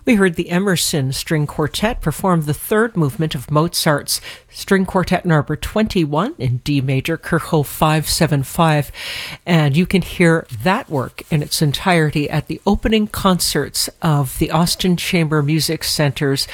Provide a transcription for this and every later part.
We heard the Emerson String Quartet perform the third movement of Mozart's String Quartet number 21 in D major, Kirchhoff 575, and you can hear that work in its entirety at the opening concerts of the Austin Chamber Music Center's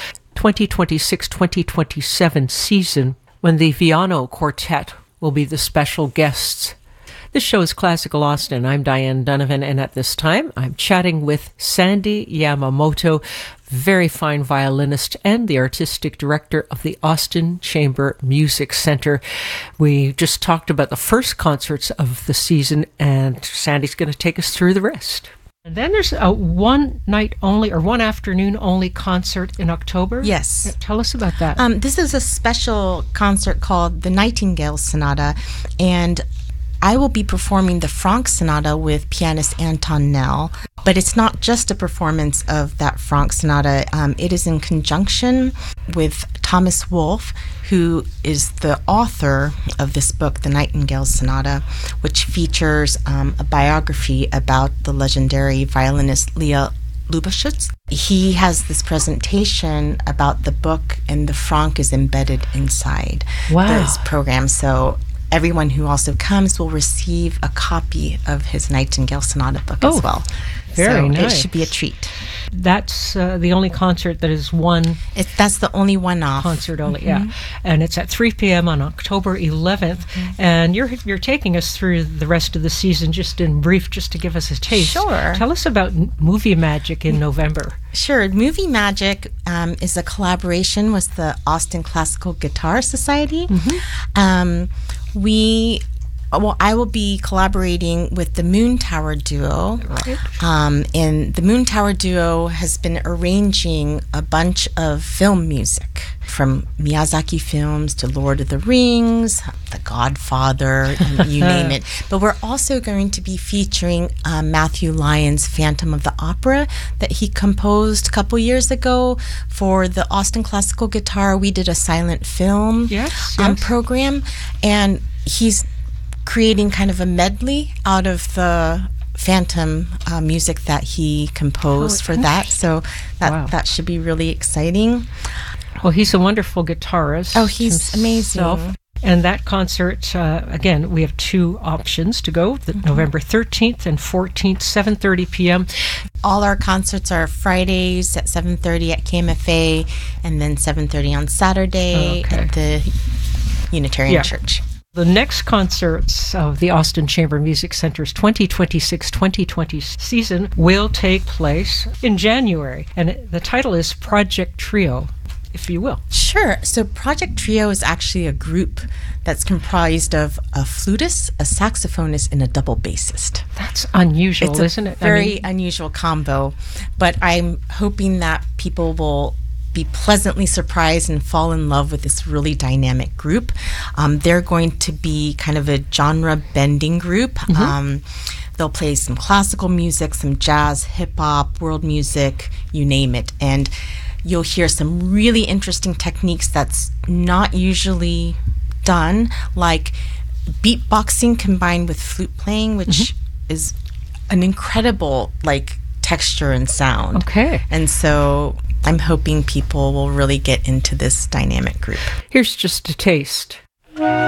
2026-2027 season, when the Viano Quartet will be the special guests. This show is Classical Austin. I'm Diane Donovan, and at this time, I'm chatting with Sandy Yamamoto, very fine violinist and the artistic director of the Austin Chamber Music Center. We just talked about the first concerts of the season, and Sandy's going to take us through the rest. And then there's a one night only or one afternoon only concert in October. Yes. Tell us about that. This is a special concert called the Nightingale Sonata, and I will be performing the Franck Sonata with pianist Anton Nell, but it's not just a performance of that Franck Sonata. It is in conjunction with Thomas Wolfe, who is the author of this book, The Nightingale Sonata, which features a biography about the legendary violinist Leah Lubavitch. He has this presentation about the book, and the Franck is embedded inside this program. So everyone who also comes will receive a copy of his Nightingale Sonata book as well. Very nice. It should be a treat. That's the only concert that is one. That's the only one-off. Concert only, yeah. And it's at 3 p.m. on October 11th. And you're taking us through the rest of the season just in brief, just to give us a taste. Sure. Tell us about Movie Magic in November. Sure. Movie Magic is a collaboration with the Austin Classical Guitar Society. I will be collaborating with the Moon Tower Duo. Right. And the Moon Tower Duo has been arranging a bunch of film music, from Miyazaki films to Lord of the Rings, The Godfather, you name it. But we're also going to be featuring Matthew Lyon's Phantom of the Opera that he composed a couple years ago for the Austin Classical Guitar. We did a silent film program, and he's creating kind of a medley out of the Phantom music that he composed for that. So that should be really exciting. Well, he's a wonderful guitarist. Oh, he's amazing. And that concert, again, we have two options to go, November 13th and 14th, 7:30 p.m. All our concerts are Fridays at 7:30 at KMFA, and then 7:30 on Saturday at the Unitarian Church. The next concerts of the Austin Chamber Music Center's 2026-2020 season will take place in January, and the title is Project Trio, if you will. Sure. So Project Trio is actually a group that's comprised of a flutist, a saxophonist, and a double bassist. That's unusual, isn't it? It's a very unusual combo, but I'm hoping that people will be pleasantly surprised and fall in love with this really dynamic group. They're going to be kind of a genre-bending group. They'll play some classical music, some jazz, hip-hop, world music, you name it. And you'll hear some really interesting techniques that's not usually done, like beatboxing combined with flute playing, which is an incredible texture and sound. Okay. And so I'm hoping people will really get into this dynamic group. Here's just a taste.